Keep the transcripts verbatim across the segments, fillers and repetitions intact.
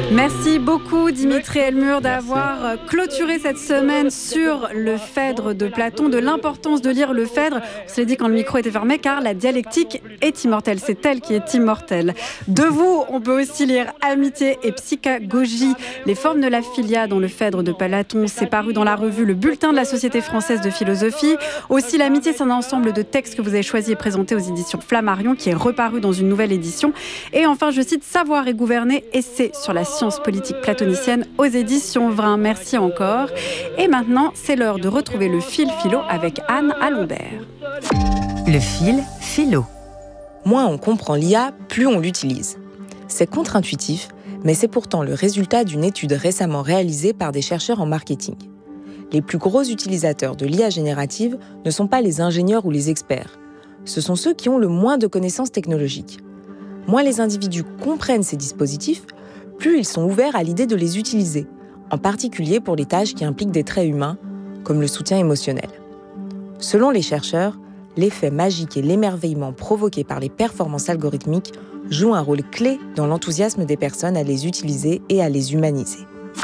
Merci beaucoup Dimitri Elmur d'avoir clôturé cette semaine sur le Phèdre de Platon, de l'importance de lire le Phèdre. On s'est dit quand le micro était fermé car la dialectique est immortelle, c'est elle qui est immortelle. De vous, on peut aussi lire Amitié et Psychagogie, les formes de la philia dans le Phèdre de Platon. C'est paru dans la revue Le Bulletin de la Société française de philosophie. Aussi, l'amitié, c'est un ensemble de textes que vous avez choisi et présenté aux éditions Flammarion qui est reparu dans une nouvelle édition. Et enfin, je cite Savoir et gouverner, essai sur la science politique platonicienne aux éditions Vrin. Merci encore. Et maintenant, c'est l'heure de retrouver le fil philo avec Anne Allombert. Le fil philo. Moins on comprend l'I A, plus on l'utilise. C'est contre-intuitif, mais c'est pourtant le résultat d'une étude récemment réalisée par des chercheurs en marketing. Les plus gros utilisateurs de l'I A générative ne sont pas les ingénieurs ou les experts. Ce sont ceux qui ont le moins de connaissances technologiques. Moins les individus comprennent ces dispositifs, plus ils sont ouverts à l'idée de les utiliser, en particulier pour les tâches qui impliquent des traits humains, comme le soutien émotionnel. Selon les chercheurs, l'effet magique et l'émerveillement provoqués par les performances algorithmiques jouent un rôle clé dans l'enthousiasme des personnes à les utiliser et à les humaniser.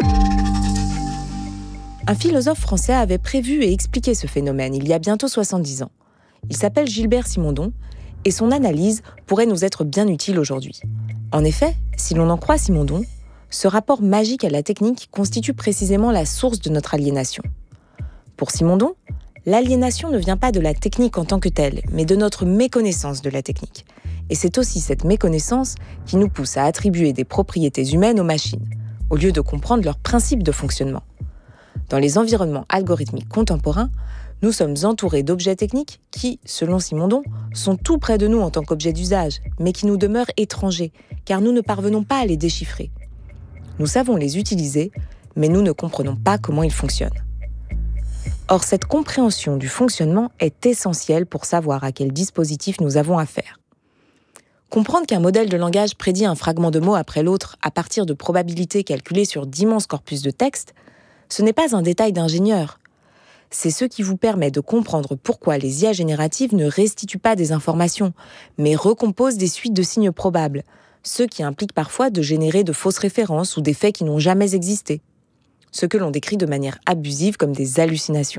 Un philosophe français avait prévu et expliqué ce phénomène il y a bientôt soixante-dix ans. Il s'appelle Gilbert Simondon, et son analyse pourrait nous être bien utile aujourd'hui. En effet, si l'on en croit Simondon, ce rapport magique à la technique constitue précisément la source de notre aliénation. Pour Simondon, l'aliénation ne vient pas de la technique en tant que telle, mais de notre méconnaissance de la technique. Et c'est aussi cette méconnaissance qui nous pousse à attribuer des propriétés humaines aux machines, au lieu de comprendre leurs principes de fonctionnement. Dans les environnements algorithmiques contemporains, nous sommes entourés d'objets techniques qui, selon Simondon, sont tout près de nous en tant qu'objets d'usage, mais qui nous demeurent étrangers, car nous ne parvenons pas à les déchiffrer. Nous savons les utiliser, mais nous ne comprenons pas comment ils fonctionnent. Or, cette compréhension du fonctionnement est essentielle pour savoir à quel dispositif nous avons affaire. Comprendre qu'un modèle de langage prédit un fragment de mot après l'autre à partir de probabilités calculées sur d'immenses corpus de texte, ce n'est pas un détail d'ingénieur. C'est ce qui vous permet de comprendre pourquoi les I A génératives ne restituent pas des informations, mais recomposent des suites de signes probables, ce qui implique parfois de générer de fausses références ou des faits qui n'ont jamais existé, ce que l'on décrit de manière abusive comme des hallucinations.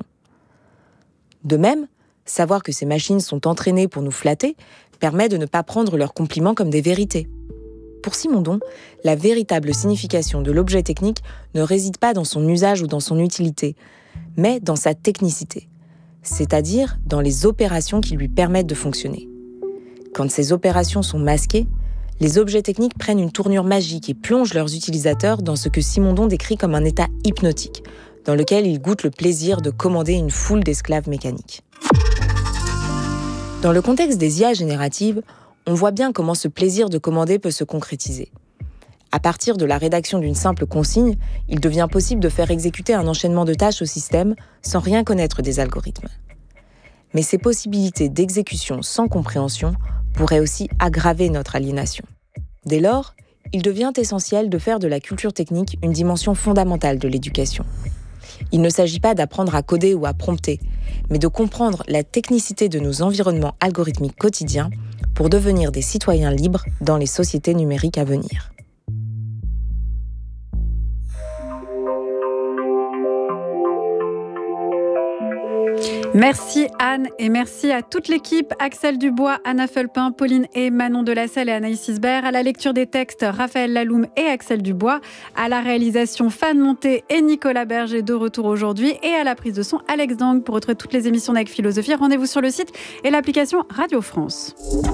De même, savoir que ces machines sont entraînées pour nous flatter permet de ne pas prendre leurs compliments comme des vérités. Pour Simondon, la véritable signification de l'objet technique ne réside pas dans son usage ou dans son utilité, mais dans sa technicité, c'est-à-dire dans les opérations qui lui permettent de fonctionner. Quand ces opérations sont masquées, les objets techniques prennent une tournure magique et plongent leurs utilisateurs dans ce que Simondon décrit comme un état hypnotique, dans lequel ils goûtent le plaisir de commander une foule d'esclaves mécaniques. Dans le contexte des I A génératives, on voit bien comment ce plaisir de commander peut se concrétiser. À partir de la rédaction d'une simple consigne, il devient possible de faire exécuter un enchaînement de tâches au système sans rien connaître des algorithmes. Mais ces possibilités d'exécution sans compréhension pourraient aussi aggraver notre aliénation. Dès lors, il devient essentiel de faire de la culture technique une dimension fondamentale de l'éducation. Il ne s'agit pas d'apprendre à coder ou à prompter, mais de comprendre la technicité de nos environnements algorithmiques quotidiens pour devenir des citoyens libres dans les sociétés numériques à venir. Merci Anne et merci à toute l'équipe, Axel Dubois, Anna Felpin, Pauline et Manon Delasselle et Anaïs Isbert, à la lecture des textes Raphaël Laloum et Axel Dubois, à la réalisation Fan Monté et Nicolas Berger de retour aujourd'hui et à la prise de son Alex Dang. Pour retrouver toutes les émissions d'A C Philosophie, rendez-vous sur le site et l'application Radio France.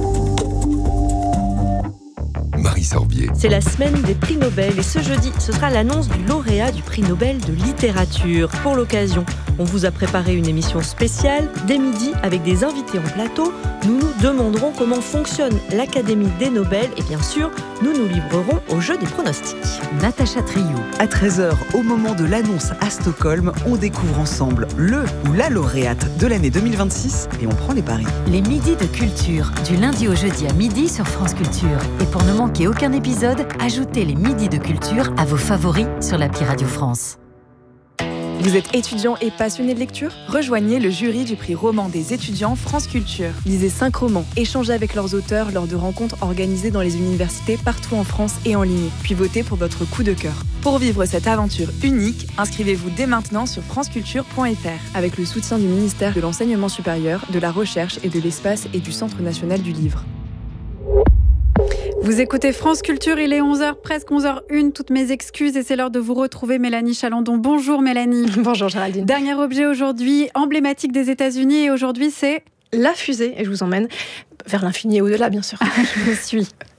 Marie Sorbier. C'est la semaine des prix Nobel et ce jeudi, ce sera l'annonce du lauréat du prix Nobel de littérature. Pour l'occasion, on vous a préparé une émission spéciale dès midi avec des invités en plateau. Nous nous demanderons comment fonctionne l'Académie des Nobel et bien sûr, nous nous livrerons au jeu des pronostics. Natacha Triou. À treize heures, au moment de l'annonce à Stockholm, on découvre ensemble le ou la lauréate de l'année deux mille vingt-six et on prend les paris. Les midis de culture, du lundi au jeudi à midi sur France Culture. Et pour ne manquer aucun épisode, ajoutez les midis de culture à vos favoris sur l'appli Radio France. Vous êtes étudiant et passionné de lecture ? Rejoignez le jury du prix roman des étudiants France Culture. Lisez cinq romans, échangez avec leurs auteurs lors de rencontres organisées dans les universités partout en France et en ligne, puis votez pour votre coup de cœur. Pour vivre cette aventure unique, inscrivez-vous dès maintenant sur franceculture point f r avec le soutien du ministère de l'Enseignement supérieur, de la Recherche et de l'Espace et du Centre national du livre. Vous écoutez France Culture, il est onze heures, presque onze heures une, toutes mes excuses et c'est l'heure de vous retrouver Mélanie Chalandon. Bonjour Mélanie. Bonjour Géraldine. Dernier objet aujourd'hui, emblématique des États-Unis et aujourd'hui c'est... La fusée, et je vous emmène vers l'infini et au-delà bien sûr. Je vous suis.